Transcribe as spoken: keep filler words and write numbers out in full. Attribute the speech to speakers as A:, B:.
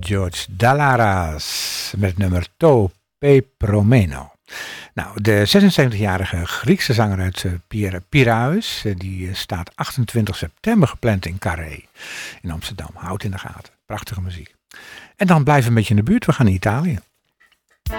A: George Dallaras met het nummer To Pe Promeno. Nou, de zesenzeventigjarige Griekse zanger uit uh, Piraeus, uh, die uh, staat achtentwintig september gepland in Carré in Amsterdam. Houd in de gaten. Prachtige muziek. En dan blijven we een beetje in de buurt. We gaan naar Italië.